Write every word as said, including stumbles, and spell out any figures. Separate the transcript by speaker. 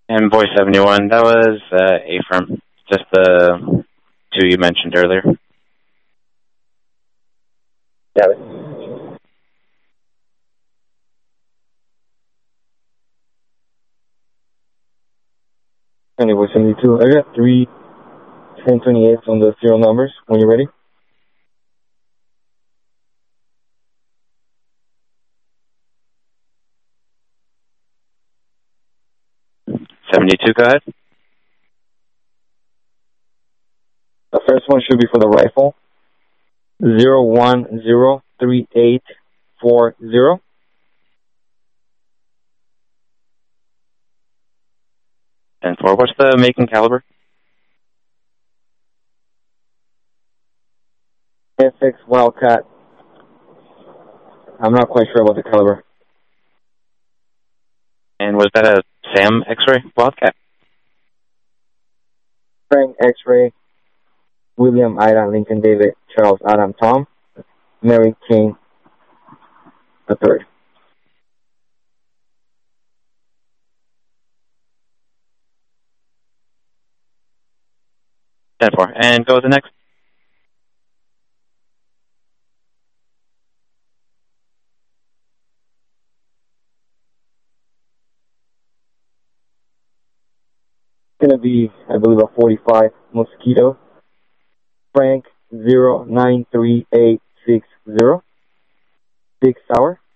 Speaker 1: And Boy seventy-one, that was uh, A-Firm, just the two you mentioned earlier.
Speaker 2: Got it. And it was seventy-two. I got three ten twenty-eights on the serial numbers when you're ready.
Speaker 1: seventy-two, go ahead.
Speaker 2: The first one should be for the rifle. Zero one zero three eight four zero.
Speaker 1: And for what's the make and caliber?
Speaker 2: S X Wildcat. I'm not quite sure about the caliber.
Speaker 1: And was that a Sam X-Ray Wildcat?
Speaker 2: Frank X-Ray, William Ida Lincoln David Charles Adam Tom, Mary King the third.
Speaker 1: ten four. And go to the next.
Speaker 2: It's going to be, I believe, a forty-five Mosquito. Frank zero nine three eight six zero. Big Sour.